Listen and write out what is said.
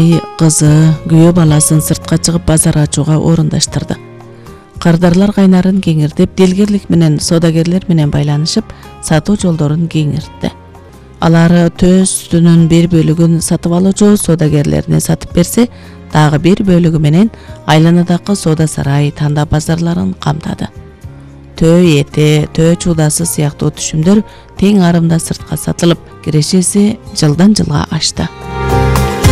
Агай кызы, күйөө баласын сыртка чыгып базар ачууга орундаштырды. Кардарлар кайнарын кеңиртип, дилгерлик менен соодагерлер менен байланышып, сатуу жолдорун кеңиртти. Алар төө сүтүнүн бир бөлүгүн сатып алуучу соодагерлерине сатып берсе, дагы бир бөлүгү менен айланадагы соода сарай, танда базарларын камтады. Төө эти, төө чуудасы сыяктуу түшүмдөр тең арымда сыртка сатылып, кирешеси жылдан жылга ашты.